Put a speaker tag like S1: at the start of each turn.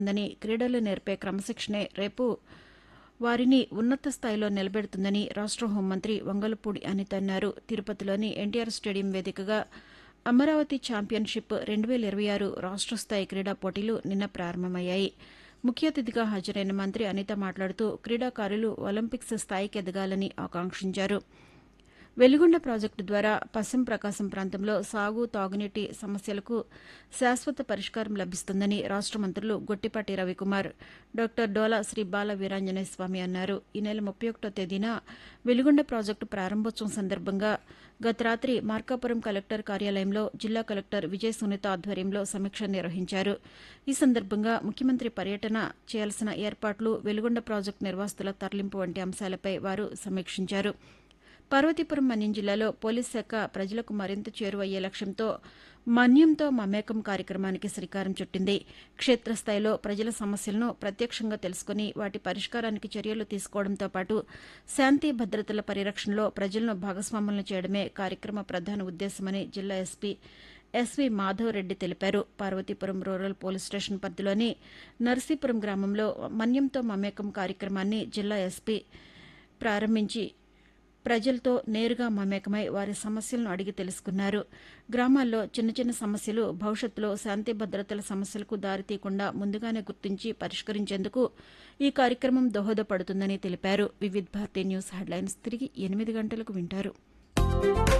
S1: ఉందని, క్రీడలు నేర్పే క్రమశిక్షణే రేపు వారిని ఉన్నత స్థాయిలో నిలబెడుతుందని రాష్ట్ర హోంమంత్రి వంగలపూడి అనిత అన్నారు. తిరుపతిలోని ఎన్టీఆర్ స్టేడియం వేదికగా అమరావతి ఛాంపియన్షిప్ 2026 రాష్ట్ర స్థాయి క్రీడా పోటీలు నిన్న ప్రారంభమయ్యాయి. ముఖ్య అతిథిగా హాజరైన మంత్రి అనిత మాట్లాడుతూ క్రీడాకారులు ఒలింపిక్స్ స్థాయికి ఎదగాలని ఆకాంక్షించారు. వెలిగొండ ప్రాజెక్టు ద్వారా పశ్చిమ ప్రకాశం ప్రాంతంలో సాగు, తాగునీటి సమస్యలకు శాశ్వత పరిష్కారం లభిస్తుందని రాష్ట్ర మంత్రులు గొట్టిపాటి రవికుమార్, డాక్టర్ డోలా శ్రీ బాల వీరాంజనేయ స్వామి అన్నారు. ఈ నెల 31వ తేదీన వెలిగొండ ప్రాజెక్టు ప్రారంభోత్సవం సందర్భంగా గత రాత్రి మార్కాపురం కలెక్టర్ కార్యాలయంలో జిల్లా కలెక్టర్ విజయ సునీత ఆధ్వర్యంలో సమీక్ష నిర్వహించారు. ఈ సందర్భంగా ముఖ్యమంత్రి పర్యటన చేయాల్సిన ఏర్పాట్లు, వెలిగొండ ప్రాజెక్టు నిర్వాసితుల తరలింపు వంటి అంశాలపై వారు సమీక్షించారు. పార్వతీపురం మన్యం జిల్లాలో పోలీస్ శాఖ ప్రజలకు మరింత చేరువయ్యే లక్ష్యంతో మన్యంతో మమేకం కార్యక్రమానికి శ్రీకారం చుట్టింది. క్షేత్రస్థాయిలో ప్రజల సమస్యలను ప్రత్యక్షంగా తెలుసుకుని వాటి పరిష్కారానికి చర్యలు తీసుకోవడంతో పాటు శాంతి భద్రతల పరిరక్షణలో ప్రజలను భాగస్వాములను చేయడమే కార్యక్రమ ప్రధాన ఉద్దేశమని జిల్లా ఎస్పీ ఎస్వి మాధవరెడ్డి తెలిపారు. పార్వతీపురం రూరల్ పోలీస్ స్టేషన్ పరిధిలోని నర్సీపురం గ్రామంలో మన్యంతో మమేకం కార్యక్రమాన్ని జిల్లా ఎస్పీ ప్రారంభించి ప్రజలతో నేరుగా మమేకమై వారి సమస్యలను అడిగి తెలుసుకున్నారు. గ్రామాల్లో చిన్న చిన్న సమస్యలు భవిష్యత్తులో శాంతి భద్రతల సమస్యలకు దారితీయకుండా ముందుగానే గుర్తించి పరిష్కరించేందుకు ఈ కార్యక్రమం దోహదపడుతుందని తెలిపారు. వివిధ్ భారతి న్యూస్ హెడ్లైన్స్ తిరిగి 8 గంటలకు వింటారు.